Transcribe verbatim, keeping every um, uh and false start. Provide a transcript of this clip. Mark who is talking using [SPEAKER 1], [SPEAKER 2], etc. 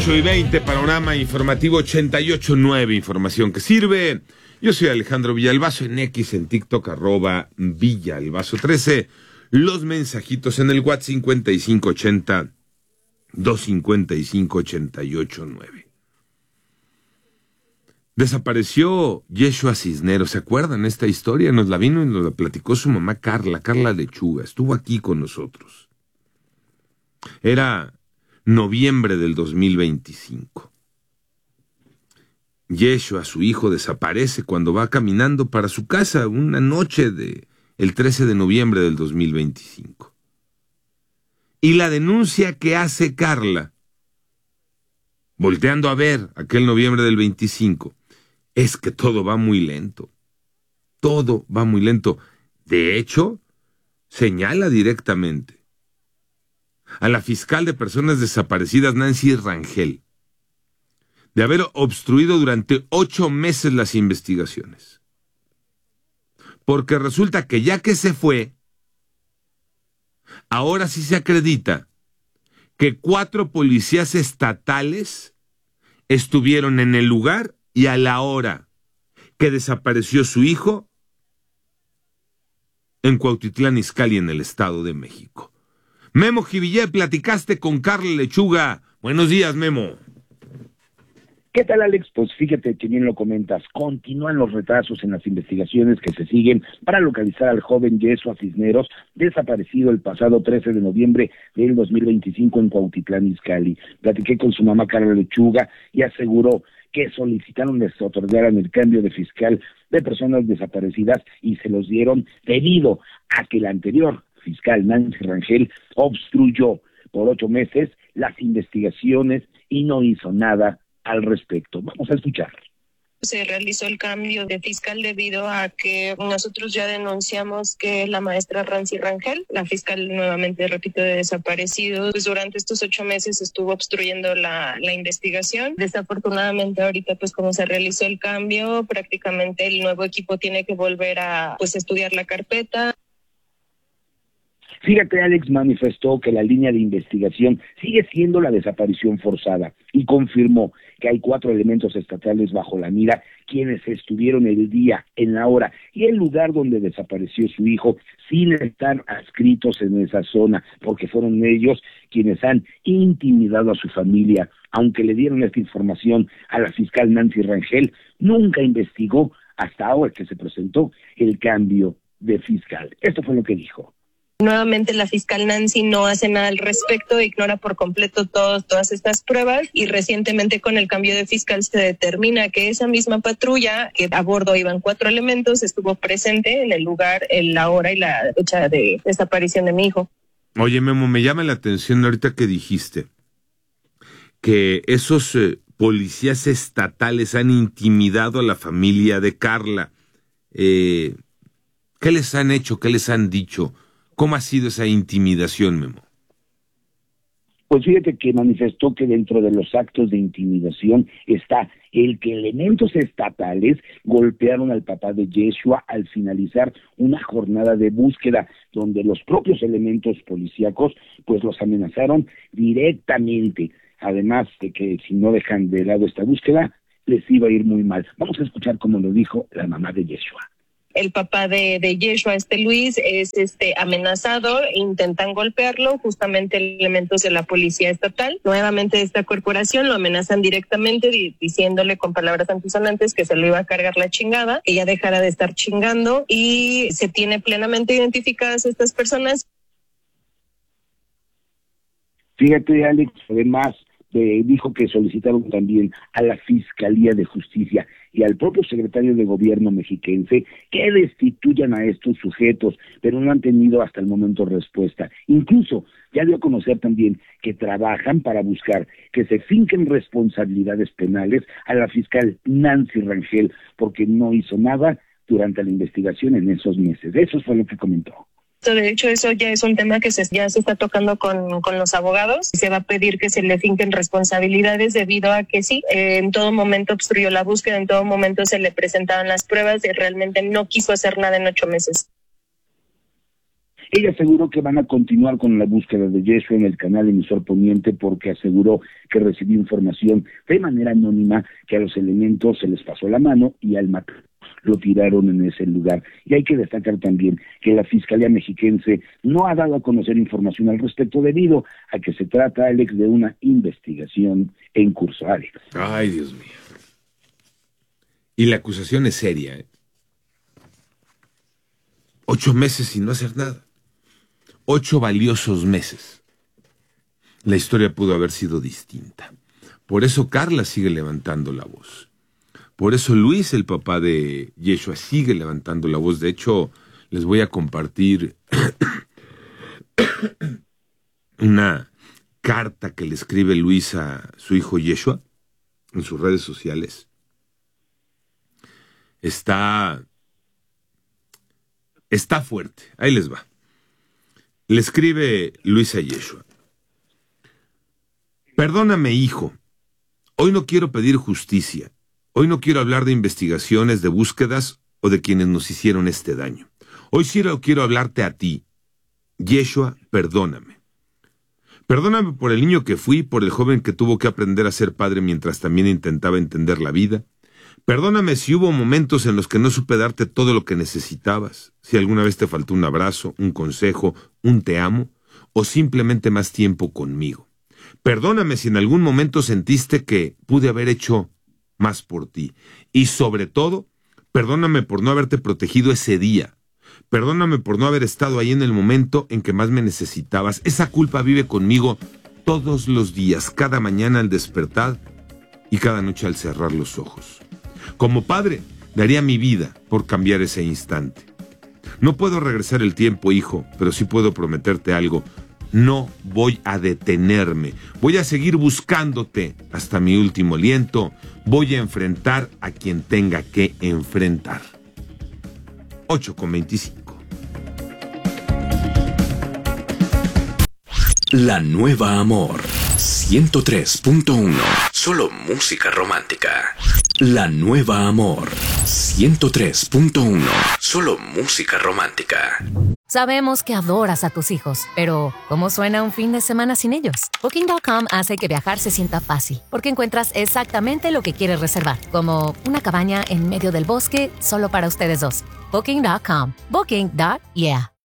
[SPEAKER 1] ocho y veinte, panorama informativo ochenta y ocho nueve, información que sirve. Yo soy Alejandro Villalbazo, en X, en TikTok, arroba Villalbazo trece. Los mensajitos en el WhatsApp cincuenta y cinco ochenta, doscientos cincuenta y cinco, ochenta y ocho nueve. Desapareció Yeshua Cisneros, ¿se acuerdan esta historia? Nos la vino y nos la platicó su mamá Carla, Carla Lechuga, estuvo aquí con nosotros. Era noviembre del dos mil veinticinco. Yeshua, su hijo, desaparece cuando va caminando para su casa una noche de el trece de noviembre del dos mil veinticinco. Y la denuncia que hace Carla, volteando a ver aquel noviembre del veinticinco, es que todo va muy lento. Todo va muy lento. De hecho, señala directamente a la fiscal de personas desaparecidas, Nancy Rangel, de haber obstruido durante ocho meses las investigaciones. Porque resulta que ya que se fue, ahora sí se acredita que cuatro policías estatales estuvieron en el lugar y a la hora que desapareció su hijo en Cuautitlán Izcalli, en el Estado de México. Memo Jivillé, platicaste con Carla Lechuga. Buenos días, Memo.
[SPEAKER 2] ¿Qué tal, Alex? Pues fíjate que bien lo comentas, continúan los retrasos en las investigaciones que se siguen para localizar al joven Yeshua Cisneros, desaparecido el pasado trece de noviembre del dos mil veinticinco en Cuautitlán Izcalli. Platiqué con su mamá Carla Lechuga y aseguró que solicitaron les otorgaran el cambio de fiscal de personas desaparecidas y se los dieron debido a que la anterior fiscal Nancy Rangel obstruyó por ocho meses las investigaciones y no hizo nada al respecto. Vamos a escuchar.
[SPEAKER 3] Se realizó el cambio de fiscal debido a que nosotros ya denunciamos que la maestra Nancy Rangel, la fiscal nuevamente, repito, de desaparecidos, pues durante estos ocho meses estuvo obstruyendo la, la investigación. Desafortunadamente ahorita, pues como se realizó el cambio, prácticamente el nuevo equipo tiene que volver a pues estudiar la carpeta.
[SPEAKER 2] Fíjate, Alex manifestó que la línea de investigación sigue siendo la desaparición forzada y confirmó que hay cuatro elementos estatales bajo la mira quienes estuvieron el día, en la hora y el lugar donde desapareció su hijo sin estar adscritos en esa zona, porque fueron ellos quienes han intimidado a su familia. Aunque le dieron esta información a la fiscal Nancy Rangel, nunca investigó hasta ahora que se presentó el cambio de fiscal. Esto fue lo que dijo.
[SPEAKER 3] Nuevamente la fiscal Nancy no hace nada al respecto, ignora por completo todos, todas estas pruebas y recientemente con el cambio de fiscal se determina que esa misma patrulla, que a bordo iban cuatro elementos, estuvo presente en el lugar, en la hora y la fecha de desaparición de mi hijo.
[SPEAKER 1] Oye, Memo, me llama la atención ahorita que dijiste que esos eh, policías estatales han intimidado a la familia de Carla. Eh, ¿Qué les han hecho? ¿Qué les han dicho? ¿Cómo ha sido esa intimidación, Memo?
[SPEAKER 2] Pues fíjate que manifestó que dentro de los actos de intimidación está el que elementos estatales golpearon al papá de Yeshua al finalizar una jornada de búsqueda, donde los propios elementos policíacos pues los amenazaron directamente, además de que si no dejan de lado esta búsqueda, les iba a ir muy mal. Vamos a escuchar cómo lo dijo la mamá de Yeshua.
[SPEAKER 3] El papá de, de Yeshua, este Luis, es este amenazado, intentan golpearlo, justamente elementos de la policía estatal, nuevamente de esta corporación, lo amenazan directamente di, diciéndole con palabras antisonantes que se le iba a cargar la chingada, que ya dejara de estar chingando y se tiene plenamente identificadas estas personas.
[SPEAKER 2] Fíjate, Alex, además eh, dijo que solicitaron también a la Fiscalía de Justicia y al propio secretario de Gobierno mexiquense que destituyan a estos sujetos, pero no han tenido hasta el momento respuesta. Incluso ya dio a conocer también que trabajan para buscar que se finquen responsabilidades penales a la fiscal Nancy Rangel, porque no hizo nada durante la investigación en esos meses. Eso fue lo que comentó.
[SPEAKER 3] De hecho, eso ya es un tema que se, ya se está tocando con, con los abogados. Se va a pedir que se le finquen responsabilidades debido a que sí, eh, en todo momento obstruyó la búsqueda, en todo momento se le presentaban las pruebas y realmente no quiso hacer nada en ocho meses.
[SPEAKER 2] Ella aseguró que van a continuar con la búsqueda de Yeshua en el canal emisor poniente porque aseguró que recibió información de manera anónima que a los elementos se les pasó la mano y al matar lo tiraron en ese lugar. Y hay que destacar también que la Fiscalía Mexiquense no ha dado a conocer información al respecto debido a que se trata, Alex, de una investigación en curso, Alex.
[SPEAKER 1] Ay, Dios mío. Y la acusación es seria, ¿eh? Ocho meses sin no hacer nada. Ocho valiosos meses. La historia pudo haber sido distinta. Por eso Carla sigue levantando la voz. Por eso Luis, el papá de Yeshua, sigue levantando la voz. De hecho, les voy a compartir una carta que le escribe Luis a su hijo Yeshua en sus redes sociales. Está, está fuerte. Ahí les va. Le escribe Luis a Yeshua. Perdóname, hijo. Hoy no quiero pedir justicia. Hoy no quiero hablar de investigaciones, de búsquedas o de quienes nos hicieron este daño. Hoy sí quiero hablarte a ti. Yeshua, perdóname. Perdóname por el niño que fui, por el joven que tuvo que aprender a ser padre mientras también intentaba entender la vida. Perdóname si hubo momentos en los que no supe darte todo lo que necesitabas, si alguna vez te faltó un abrazo, un consejo, un te amo, o simplemente más tiempo conmigo. Perdóname si en algún momento sentiste que pude haber hecho más por ti. Y sobre todo, perdóname por no haberte protegido ese día. Perdóname por no haber estado ahí en el momento en que más me necesitabas. Esa culpa vive conmigo todos los días, cada mañana al despertar y cada noche al cerrar los ojos. Como padre, daría mi vida por cambiar ese instante. No puedo regresar el tiempo, hijo, pero sí puedo prometerte algo. No voy a detenerme. Voy a seguir buscándote hasta mi último aliento. Voy a enfrentar a quien tenga que enfrentar. ocho con veinticinco.
[SPEAKER 4] La Nueva Amor. ciento tres punto uno. Solo música romántica. La Nueva Amor. ciento tres punto uno. Solo música romántica.
[SPEAKER 5] Sabemos que adoras a tus hijos, pero ¿cómo suena un fin de semana sin ellos? Booking punto com hace que viajar se sienta fácil, porque encuentras exactamente lo que quieres reservar, como una cabaña en medio del bosque solo para ustedes dos. Booking punto com. Booking. Yeah.